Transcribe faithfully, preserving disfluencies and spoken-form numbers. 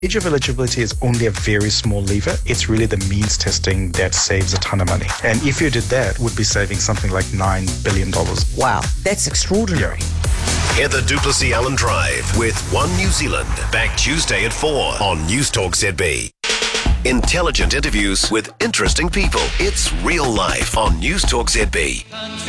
Age of eligibility is only a very small lever. It's really the means testing that saves a ton of money. And if you did that, we'd be saving something like nine billion dollars. Wow, that's extraordinary. Yeah. Heather du Plessis-Allen Drive with One New Zealand. Back Tuesday at four on News Talk Z B. Intelligent interviews with interesting people. It's real life on News Talk Z B.